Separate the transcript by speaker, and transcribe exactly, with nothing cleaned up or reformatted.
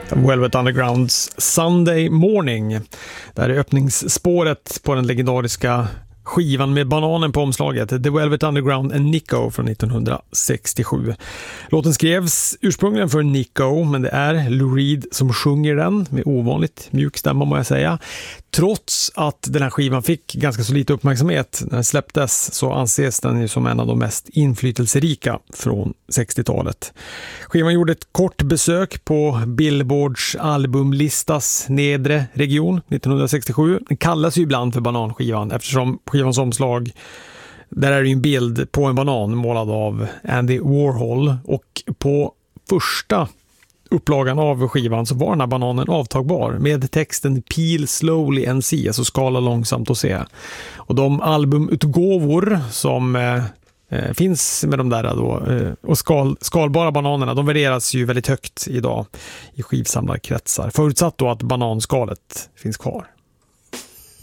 Speaker 1: Velvet Undergrounds Sunday Morning. Det här är öppningsspåret på den legendariska skivan med bananen på omslaget, The Velvet Underground and Nico från nittonhundrasextiosju. Låten skrevs ursprungligen för Nico, men det är Lou Reed som sjunger den med ovanligt mjuk stämma, må jag säga. Trots att den här skivan fick ganska så lite uppmärksamhet när den släpptes, så anses den ju som en av de mest inflytelserika från sextiotalet. Skivan gjorde ett kort besök på Billboards albumlistas nedre region nittonhundrasextiosju. Den kallas ju ibland för bananskivan eftersom skivans omslag, där är det ju en bild på en banan målad av Andy Warhol, och på första upplagan av skivan så var den här bananen avtagbar med texten Peel slowly and see, alltså skala långsamt och se. Och de albumutgåvor som eh, finns med de där då, eh, och skal, skalbara bananerna, de värderas ju väldigt högt idag i skivsamlarkretsar, förutsatt då att bananskalet finns kvar.